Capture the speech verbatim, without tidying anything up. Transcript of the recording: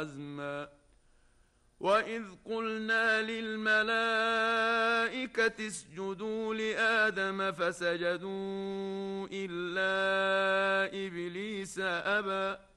عزما وإذ قلنا للملائكة اسجدوا لآدم فسجدوا إلا إبليس أبى